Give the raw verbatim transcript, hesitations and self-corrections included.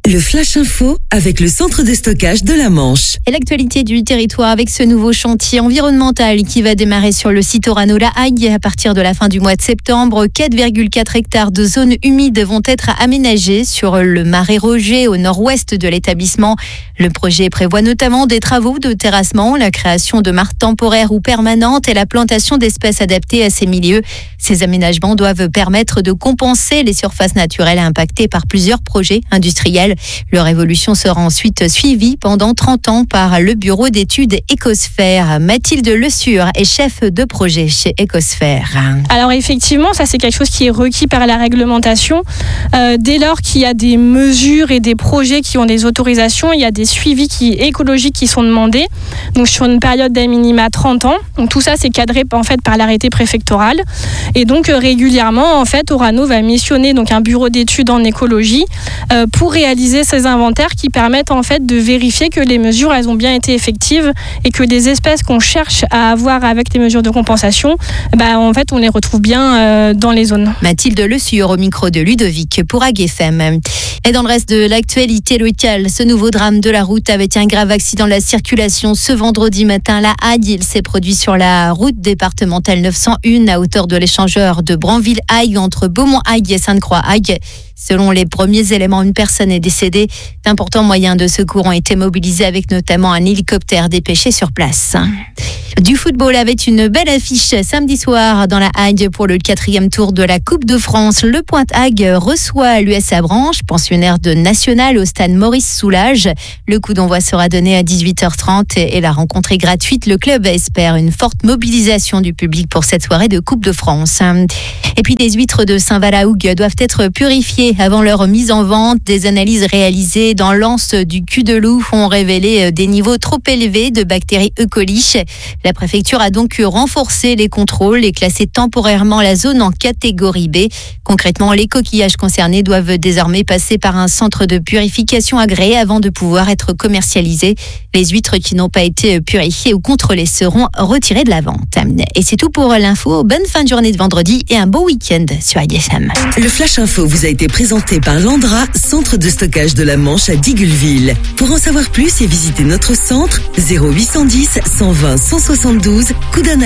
Le Flash Info avec le centre de stockage de la Manche. Et l'actualité du territoire avec ce nouveau chantier environnemental qui va démarrer sur le site Orano-La Hague à partir de la fin du mois de septembre. quatre virgule quatre hectares de zones humides vont être aménagés sur le marais Roger au nord-ouest de l'établissement. Le projet prévoit notamment des travaux de terrassement, la création de mares temporaires ou permanentes et la plantation d'espèces adaptées à ces milieux. Ces aménagements doivent permettre de compenser les surfaces naturelles impactées par plusieurs projets industriels. Leur évolution sera ensuite suivie pendant trente ans par le bureau d'études Écosphère. Mathilde Le Sur est chef de projet chez Écosphère. Alors effectivement, ça c'est quelque chose qui est requis par la réglementation. Euh, dès lors qu'il y a des mesures et des projets qui ont des autorisations, il y a des suivis qui, écologiques qui sont demandés. Donc sur une période d'à minima trente ans. Donc tout ça c'est cadré en fait par l'arrêté préfectoral. Et donc euh, régulièrement en fait Orano va missionner donc un bureau d'études en écologie euh, pour réaliser ces inventaires qui permettent en fait de vérifier que les mesures elles ont bien été effectives et que les espèces qu'on cherche à avoir avec les mesures de compensation, bah, en fait on les retrouve bien euh, dans les zones. Mathilde Le Sur au micro de Ludovic pour A G F M. Et dans le reste de l'actualité locale, ce nouveau drame de la route avec un grave accident de la circulation ce vendredi matin à La Hague. Il s'est produit sur la route départementale neuf cent un à hauteur de l'échangeur de Branville-Hague entre Beaumont-Hague et Sainte-Croix-Hague. Selon les premiers éléments, une personne est décédée. D'importants moyens de secours ont été mobilisés avec notamment un hélicoptère dépêché sur place. Du football avec une belle affiche samedi soir dans la Hague pour le quatrième tour de la Coupe de France. Le Pointe-Hague reçoit l'U S A Branche, pensionnaire de National au stade Maurice Soulage. Le coup d'envoi sera donné à dix-huit heures trente et la rencontre est gratuite. Le club espère une forte mobilisation du public pour cette soirée de Coupe de France. Et puis des huîtres de Saint-Valahougue doivent être purifiées avant leur mise en vente. Des analyses réalisées dans l'anse du cul de loup ont révélé des niveaux trop élevés de bactéries E. coli. La préfecture a donc renforcé les contrôles et classé temporairement la zone en catégorie B. Concrètement, les coquillages concernés doivent désormais passer par un centre de purification agréé avant de pouvoir être commercialisés. Les huîtres qui n'ont pas été purifiées ou contrôlées seront retirées de la vente. Et c'est tout pour l'info. Bonne fin de journée de vendredi et un beau week-end sur A G F M. Le Flash Info vous a été présenté par Landra, centre de stockage de la Manche à Digulleville. Pour en savoir plus et visiter notre centre, zéro huit cent dix, cent vingt, cent soixante-douze, coup d'un